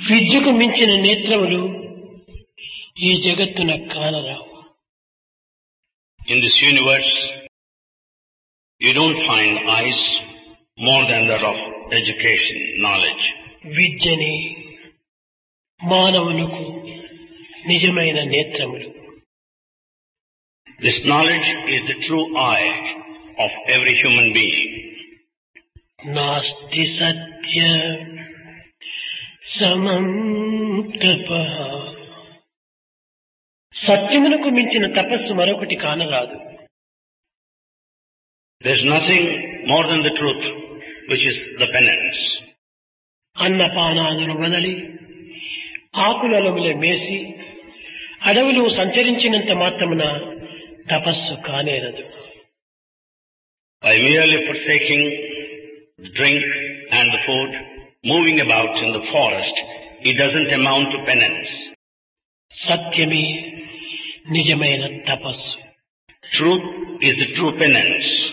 విద్యకు మించిన నేత్రములు ఈ జగత్తున కానరావు. In this universe, you don't find eyes more than that of education, knowledge. విద్యని మానవులకు నిజమైన నేత్రములు. This knowledge is the true eye of every human being. నాస్తి సత్య సమం తపః. సత్యమునకు మించిన తపస్సు మరొకటి కానరాదు. There's nothing more than the truth, which is the penance. అన్నపానాదులు వదలి ఆకులలములే మేసి అడవిలో సంచరించినంత మాత్రమున తపస్సు కానేరదు. By merely forsaking the drink and the food, moving about in the forest, it doesn't amount to penance. సత్యమే నిజమైన తపస్సు. Truth is the true penance.